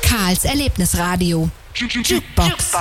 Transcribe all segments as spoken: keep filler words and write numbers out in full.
Karls Erlebnisradio. Jukebox.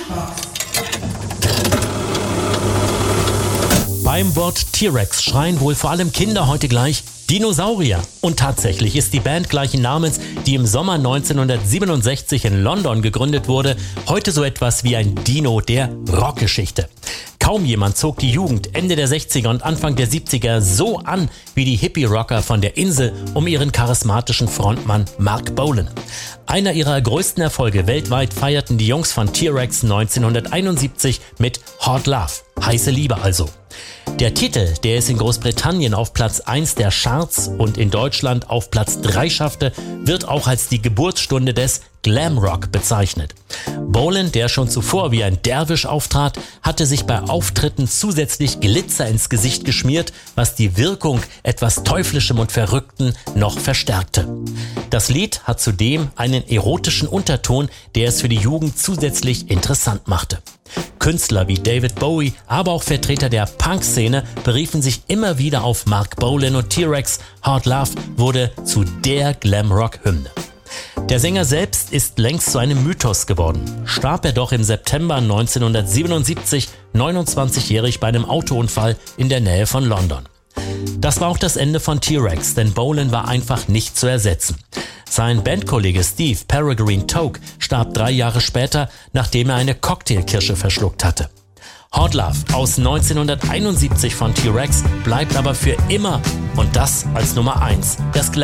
Beim Wort T-Rex schreien wohl vor allem Kinder heute gleich Dinosaurier. Und tatsächlich ist die Band gleichen Namens, die im Sommer neunzehnhundertsiebenundsechzig in London gegründet wurde, heute so etwas wie ein Dino der Rockgeschichte. Kaum jemand zog die Jugend Ende der sechziger und Anfang der siebziger so an wie die Hippie-Rocker von der Insel um ihren charismatischen Frontmann Marc Bolan. Einer ihrer größten Erfolge weltweit feierten die Jungs von T-Rex neunzehnhunderteinundsiebzig mit Hot Love, heiße Liebe also. Der Titel, der es in Großbritannien auf Platz eins der Charts und in Deutschland auf Platz drei schaffte, wird auch als die Geburtsstunde des Glamrock bezeichnet. Bolan, der schon zuvor wie ein Derwisch auftrat, hatte sich bei Auftritten zusätzlich Glitzer ins Gesicht geschmiert, was die Wirkung etwas Teuflischem und Verrückten noch verstärkte. Das Lied hat zudem einen erotischen Unterton, der es für die Jugend zusätzlich interessant machte. Künstler wie David Bowie, aber auch Vertreter der Punk-Szene beriefen sich immer wieder auf Marc Bolan und T-Rex. Hot Love wurde zu der Glamrock-Hymne. Der Sänger selbst ist längst zu einem Mythos geworden. Starb er doch im September neunzehnhundertsiebenundsiebzig, neunundzwanzigjährig bei einem Autounfall in der Nähe von London. Das war auch das Ende von T-Rex, denn Bolan war einfach nicht zu ersetzen. Sein Bandkollege Steve Peregrine Toke starb drei Jahre später, nachdem er eine Cocktailkirsche verschluckt hatte. Hot Love aus neunzehnhunderteinundsiebzig von T-Rex bleibt aber für immer und das als Nummer eins des Glam